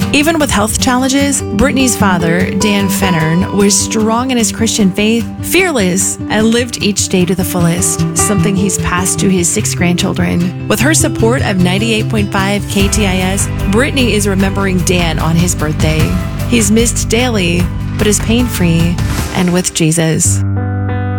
Even with health challenges, Brittany's father, Dan Fennern, was strong in his Christian faith, fearless, and lived each day to the fullest, something he's passed to his 6 grandchildren. With her support of 98.5 KTIS, Brittany is remembering Dan on his birthday. He's missed daily, but is pain-free and with Jesus.